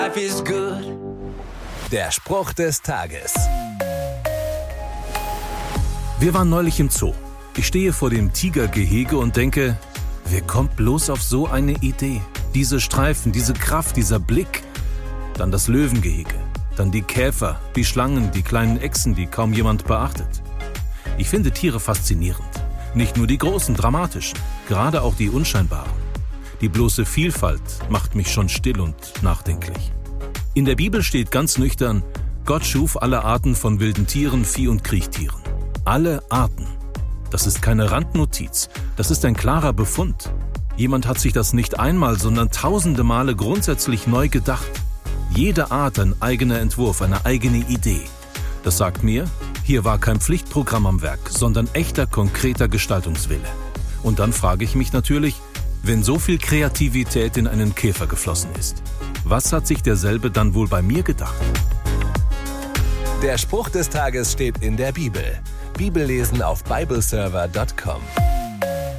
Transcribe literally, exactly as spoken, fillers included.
Life is good. Der Spruch des Tages. Wir waren neulich im Zoo. Ich stehe vor dem Tigergehege und denke, wer kommt bloß auf so eine Idee? Diese Streifen, diese Kraft, dieser Blick. Dann das Löwengehege, dann die Käfer, die Schlangen, die kleinen Echsen, die kaum jemand beachtet. Ich finde Tiere faszinierend. Nicht nur die großen, dramatischen, gerade auch die unscheinbaren. Die bloße Vielfalt macht mich schon still und nachdenklich. In der Bibel steht ganz nüchtern, Gott schuf alle Arten von wilden Tieren, Vieh- und Kriechtieren. Alle Arten. Das ist keine Randnotiz, das ist ein klarer Befund. Jemand hat sich das nicht einmal, sondern tausende Male grundsätzlich neu gedacht. Jede Art ein eigener Entwurf, eine eigene Idee. Das sagt mir, hier war kein Pflichtprogramm am Werk, sondern echter, konkreter Gestaltungswille. Und dann frage ich mich natürlich, wenn so viel Kreativität in einen Käfer geflossen ist, was hat sich derselbe dann wohl bei mir gedacht? Der Spruch des Tages steht in der Bibel. Bibellesen auf bibleserver punkt com.